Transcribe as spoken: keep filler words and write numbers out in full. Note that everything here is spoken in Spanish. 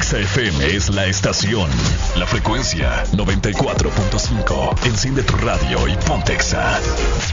Exa F M es la estación. La frecuencia noventa y cuatro punto cinco. Enciende tu radio y ponte Exa.